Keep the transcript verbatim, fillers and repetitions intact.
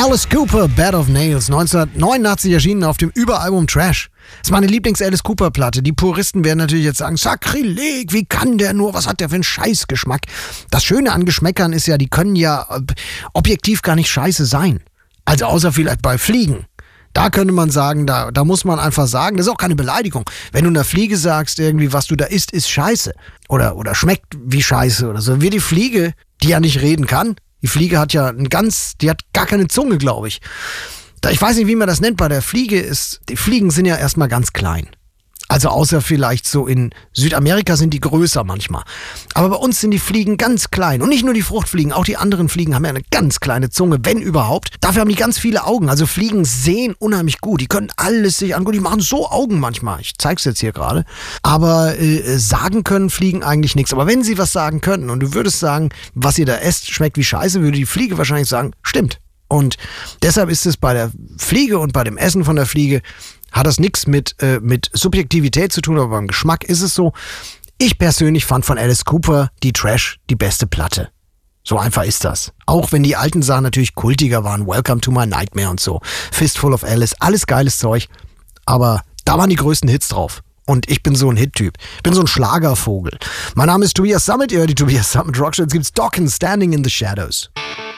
Alice Cooper, Bed of Nails, neunzehnhundertneunundachtzig erschienen auf dem Überalbum Trash. Das ist meine Lieblings-Alice Cooper-Platte. Die Puristen werden natürlich jetzt sagen, Sakrileg, wie kann der nur, was hat der für einen Scheißgeschmack? Das Schöne an Geschmäckern ist ja, die können ja objektiv gar nicht scheiße sein. Also außer vielleicht bei Fliegen. Da könnte man sagen, da, da muss man einfach sagen, das ist auch keine Beleidigung. Wenn du einer Fliege sagst, irgendwie, was du da isst, ist scheiße. Oder, oder schmeckt wie scheiße oder so. Wie die Fliege, die ja nicht reden kann. Die Fliege hat ja ein ganz, die hat gar keine Zunge, glaube ich. Ich weiß nicht, wie man das nennt. Bei der Fliege ist, die Fliegen sind ja erstmal ganz klein. Also außer vielleicht so in Südamerika sind die größer manchmal. Aber bei uns sind die Fliegen ganz klein. Und nicht nur die Fruchtfliegen, auch die anderen Fliegen haben ja eine ganz kleine Zunge, wenn überhaupt. Dafür haben die ganz viele Augen. Also Fliegen sehen unheimlich gut. Die können alles sich angucken. Die machen so Augen manchmal. Ich zeig's jetzt hier gerade. Aber äh, sagen können Fliegen eigentlich nichts. Aber wenn sie was sagen könnten und du würdest sagen, was ihr da esst, schmeckt wie Scheiße, würde die Fliege wahrscheinlich sagen, stimmt. Und deshalb ist es bei der Fliege und bei dem Essen von der Fliege hat das nichts mit, äh, mit Subjektivität zu tun, aber beim Geschmack ist es so. Ich persönlich fand von Alice Cooper die Trash die beste Platte. So einfach ist das. Auch wenn die alten Sachen natürlich kultiger waren. Welcome to my nightmare und so. Fistful of Alice, alles geiles Zeug. Aber da waren die größten Hits drauf. Und ich bin so ein Hit-Typ. Ich bin so ein Schlagervogel. Mein Name ist Tobias Sammet. Ihr hört die Tobias Sammet Rockshow. Jetzt gibt's Dokken, Standing in the Shadows.